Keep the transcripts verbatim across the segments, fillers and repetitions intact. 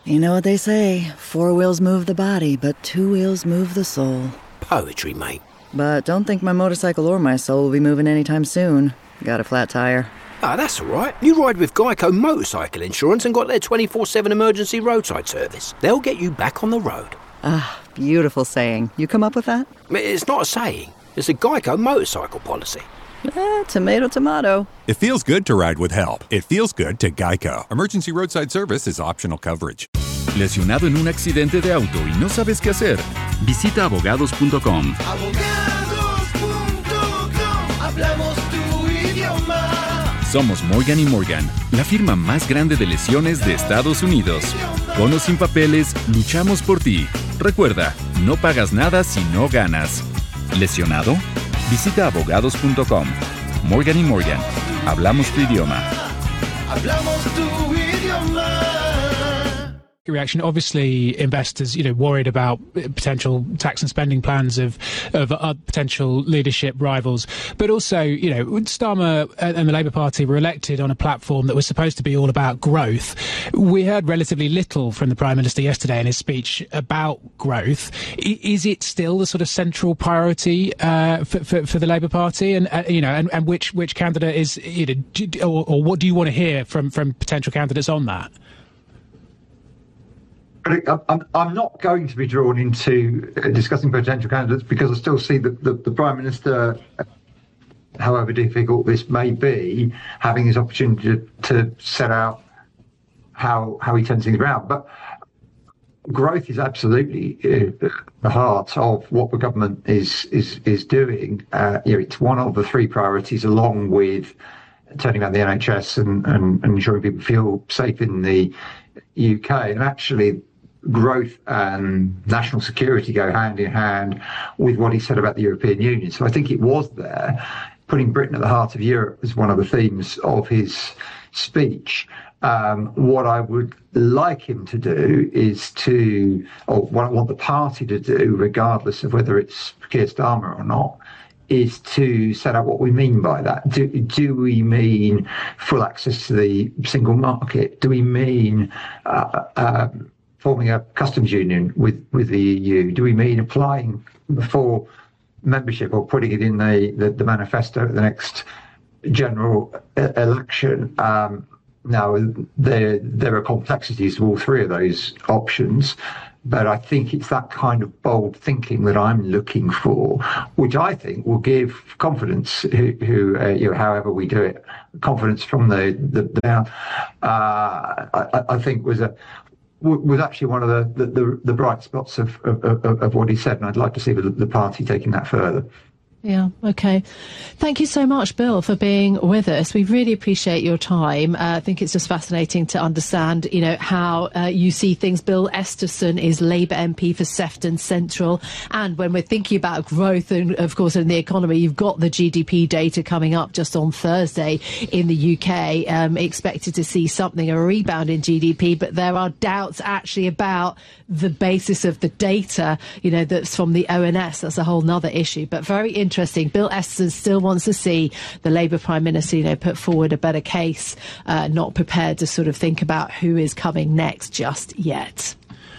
You know what they say, four wheels move the body, but two wheels move the soul. Poetry, mate. But don't think my motorcycle or my soul will be moving anytime soon. Got a flat tire. Ah, that's all right. You ride with Geico Motorcycle Insurance and got their twenty-four seven emergency roadside service. They'll get you back on the road. Ah, beautiful saying. You come up with that? It's not a saying. It's a Geico motorcycle policy. Eh, tomato, tomato. It feels good to ride with help. It feels good to Geico. Emergency roadside service is optional coverage. ¿Lesionado en un accidente de auto y no sabes qué hacer? Visita abogados punto com. abogados punto com. Hablamos tu idioma. Somos Morgan y Morgan, la firma más grande de lesiones de Estados Unidos. Con o sin papeles, luchamos por ti. Recuerda, no pagas nada si no ganas. ¿Lesionado? Visita abogados punto com. Morgan y Morgan. Hablamos tu idioma. Hablamos tu idioma. Reaction. Obviously, investors, you know, worried about potential tax and spending plans of of uh, potential leadership rivals, but also, you know, Starmer and the Labour Party were elected on a platform that was supposed to be all about growth. We heard relatively little from the Prime Minister yesterday in his speech about growth. I, is it still the sort of central priority uh, for, for for the Labour Party? And uh, you know, and, and which which candidate is, you know, do, or, or what do you want to hear from from potential candidates on that? I'm, I'm not going to be drawn into discussing potential candidates because I still see the, the, the Prime Minister, however difficult this may be, having his opportunity to, to set out how how he turns things around. But growth is absolutely uh, the heart of what the government is is is doing. Uh, you know, it's one of the three priorities, along with turning around the N H S and, and, and ensuring people feel safe in the U K. And actually, growth and national security go hand in hand with what he said about the European Union. So I think it was there. Putting Britain at the heart of Europe was one of the themes of his speech. Um, what I would like him to do is to, or what I want the party to do, regardless of whether it's Keir Starmer or not, is to set out what we mean by that. Do, do we mean full access to the single market? Do we mean uh, um, forming a customs union with, with the E U? Do we mean applying for membership or putting it in the, the, the manifesto at the next general e- election? Um, now, there, there are complexities to all three of those options, but I think it's that kind of bold thinking that I'm looking for, which I think will give confidence, who, who uh, you know, however we do it, confidence from the, the, the down, uh, I, I think was a, was actually one of the, the, the, the bright spots of, of, of, of what he said, and I'd like to see the, the party taking that further. Yeah, OK. Thank you so much, Bill, for being with us. We really appreciate your time. Uh, I think it's just fascinating to understand, you know, how uh, you see things. Bill Esterson is Labour M P for Sefton Central. And when we're thinking about growth and, of course, in the economy, you've got the G D P data coming up just on Thursday in the U K. Um, expected to see something, a rebound in G D P, but there are doubts actually about the basis of the data, you know, that's from the O N S. That's a whole nother issue, but very interesting. Interesting. Bill Esterson still wants to see the Labour Prime Minister, you know, put forward a better case, uh, not prepared to sort of think about who is coming next just yet.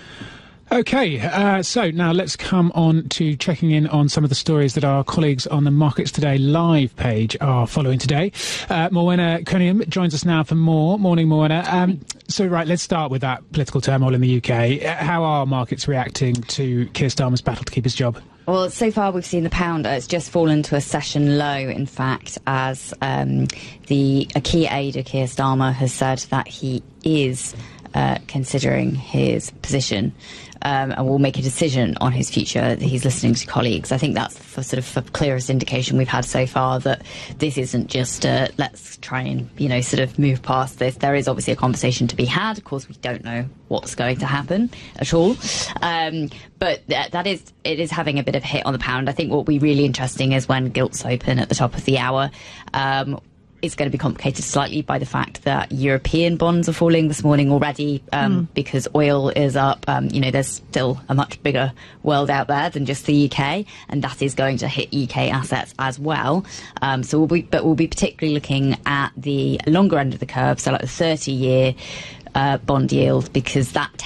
OK, uh, so now let's come on to checking in on some of the stories that our colleagues on the Markets Today live page are following today. Uh, Morwenna Cunningham joins us now for more. Morning, Morwenna. Um, so, right, let's start with that political turmoil in the U K. How are markets reacting to Keir Starmer's battle to keep his job? Well, so far we've seen the pound, uh, it's just fallen to a session low, in fact, as um, the a key aide of Keir Starmer has said that he is uh, considering his position um, and will make a decision on his future. He's listening to colleagues. I think that's the sort of the clearest indication we've had so far that this isn't just uh, let's try and, you know, sort of move past this. There is obviously a conversation to be had. Of course, we don't know what's going to happen at all. Um, but th- that is, it is having a bit of a hit on the pound. I think what will be really interesting is when gilts open at the top of the hour. Um, It's going to be complicated slightly by the fact that European bonds are falling this morning already um, mm. because oil is up. Um, you know, there's still a much bigger world out there than just the U K, and that is going to hit U K assets as well. Um, so we'll be, but we'll be particularly looking at the longer end of the curve, so like the thirty-year uh, bond yield, because that